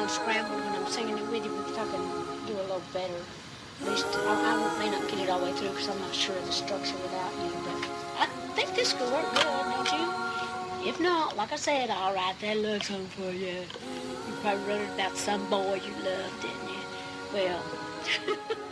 little scrambled when I'm singing it with you, because I can do a little better. At least I may not get it all the way through because I'm not sure of the structure without you, but I think this could work good, don't you? If not, like I said, I'll write that love song for you. You probably wrote it about some boy you loved, didn't you? Well,